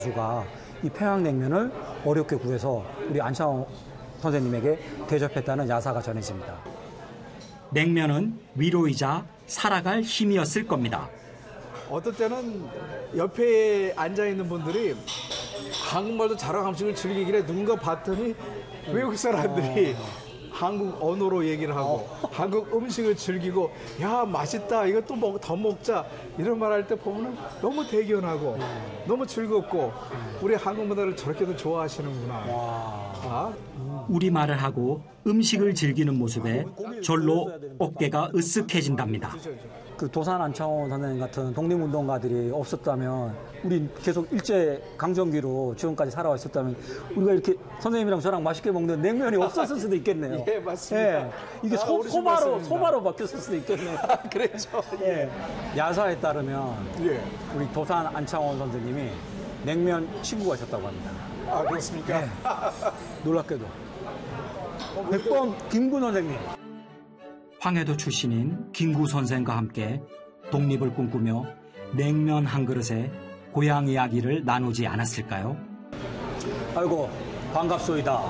수가 이 평양냉면을 어렵게 구해서 우리 안창호 선생님에게 대접했다는 야사가 전해집니다. 냉면은 위로이자 살아갈 힘이었을 겁니다. 어떨 때는 옆에 앉아있는 분들이 한국말도 잘하고 음식을 즐기길래 누군가 봤더니 외국 사람들이 한국 언어로 얘기를 하고 한국 음식을 즐기고 야 맛있다 이거 또 더 먹자 이런 말 할 때 보면 너무 대견하고 너무 즐겁고 우리 한국 문화를 저렇게도 좋아하시는구나. 우리말을 하고 음식을 즐기는 모습에 절로 어깨가 으쓱해진답니다. 그 도산 안창호 선생님 같은 독립운동가들이 없었다면 우리 계속 일제 강점기로 지금까지 살아왔었다면 우리가 이렇게 선생님이랑 저랑 맛있게 먹는 냉면이 없었을 수도 있겠네요. 예, 맞습니다. 예, 이게 소바로 바뀌었을 수도 있겠네요. 그렇죠. 예. 야사에 따르면 예. 우리 도산 안창호 선생님이 냉면 친구가셨다고 합니다. 아 그렇습니까? 예. 놀랍게도 백범 김구 선생님. 황해도 출신인 김구 선생과 함께 독립을 꿈꾸며 냉면 한 그릇에 고향 이야기를 나누지 않았을까요? 아이고 반갑소이다.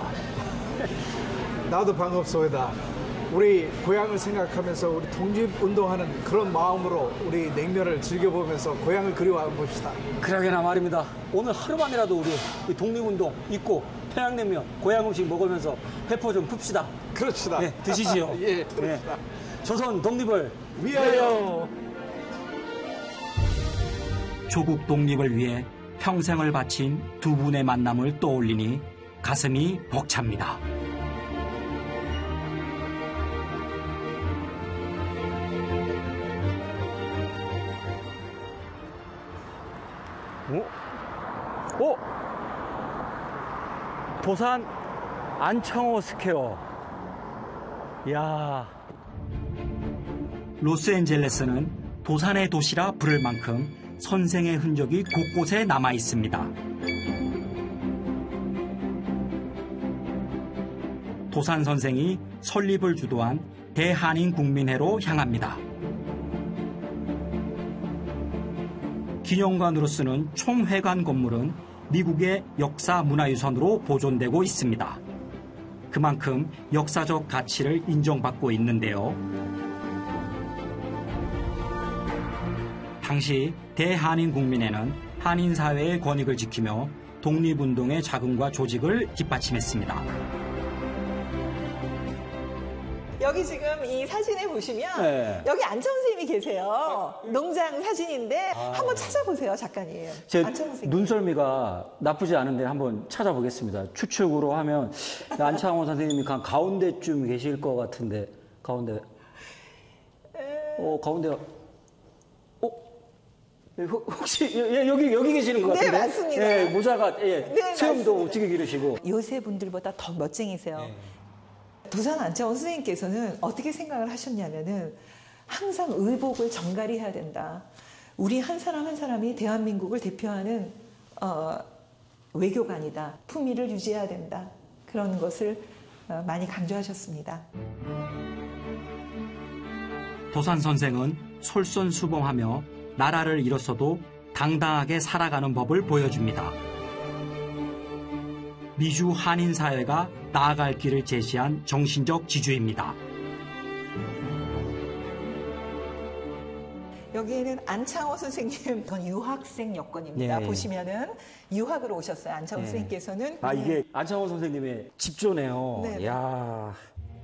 나도 반갑소이다. 우리 고향을 생각하면서 우리 독립운동하는 그런 마음으로 우리 냉면을 즐겨보면서 고향을 그리워해 봅시다. 그러게나 말입니다. 오늘 하루만이라도 우리 독립운동 잊고 평양냉면 고향 음식 먹으면서 회포 좀 풉시다. 그렇시다. 네, 드시지요. 예, 그렇시다. 조선 독립을 위하여. 조국 독립을 위해 평생을 바친 두 분의 만남을 떠올리니 가슴이 벅찹니다. 도산 안창호 스퀘어. 이야. 로스앤젤레스는 도산의 도시라 부를 만큼 선생의 흔적이 곳곳에 남아 있습니다. 도산 선생이 설립을 주도한 대한인 국민회로 향합니다. 기념관으로 쓰는 총회관 건물은 미국의 역사문화유산으로 보존되고 있습니다. 그만큼 역사적 가치를 인정받고 있는데요. 당시 대한인 국민회는 한인 사회의 권익을 지키며 독립운동의 자금과 조직을 뒷받침했습니다. 여기 지금 이 사진에 보시면 네. 여기 안창호 선생님이 계세요. 농장 사진인데 한번 찾아보세요, 작가님. 제 안창호 선생님. 눈썰미가 나쁘지 않은데 한번 찾아보겠습니다. 추측으로 하면 안창호 선생님이 가운데쯤 계실 것 같은데 가운데 가운데 혹시 여기 계시는 것 같은데? 네, 맞습니다. 예, 모자가 네, 체형도 맞습니다. 어찌게 기르시고 요새 분들보다 더 멋쟁이세요. 도산 안창호 선생님께서는 어떻게 생각을 하셨냐면은 항상 의복을 정갈히 해야 된다. 우리 한 사람 한 사람이 대한민국을 대표하는 외교관이다. 품위를 유지해야 된다. 그런 것을 많이 강조하셨습니다. 도산 선생은 솔선수범하며 나라를 잃었어도 당당하게 살아가는 법을 보여줍니다. 미주 한인 사회가 나아갈 길을 제시한 정신적 지주입니다. 여기에는 안창호 선생님, 이건 유학생 여권입니다. 예. 보시면은 유학으로 오셨어요. 안창호 선생님께서는. 이게 안창호 선생님의 집조네요. 네. 야.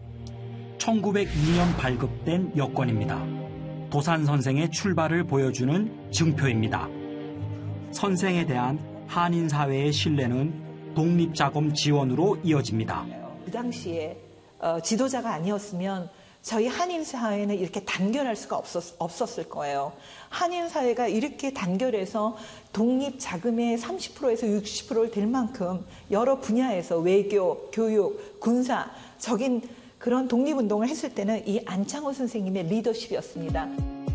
1902년 발급된 여권입니다. 도산 선생의 출발을 보여주는 증표입니다. 선생에 대한 한인 사회의 신뢰는 독립자금 지원으로 이어집니다. 그 당시에 지도자가 아니었으면 저희 한인 사회는 이렇게 단결할 수가 없었을 거예요. 한인 사회가 이렇게 단결해서 독립 자금의 30%에서 60%를 될 만큼 여러 분야에서 외교, 교육, 군사적인 그런 독립운동을 했을 때는 이 안창호 선생님의 리더십이었습니다.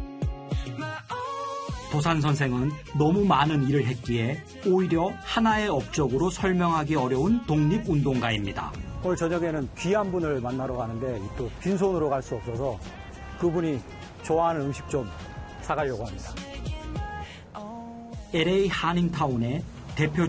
도산 선생은 너무 많은 일을 했기에 오히려 하나의 업적으로 설명하기 어려운 독립운동가입니다. 오늘 저녁에는 귀한 분을 만나러 가는데 또 빈손으로 갈 수 없어서 그분이 좋아하는 음식 좀 사가려고 합니다. LA 하닝타운의 대표